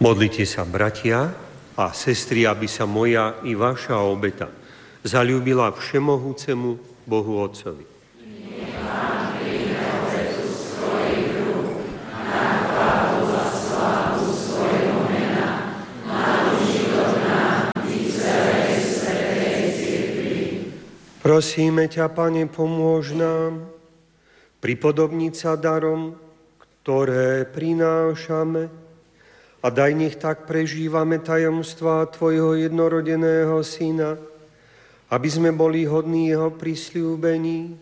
Modlite sa, bratia a sestry, aby sa moja i vaša obeta zaľúbila všemohúcemu Bohu Otcovi. Prosíme ťa, Pane, pomôž nám pripodobniť sa darom, ktoré prinášame, a daj, nech tak prežívame tajomstvá Tvojho jednorodeného Syna, aby sme boli hodní jeho prisľúbení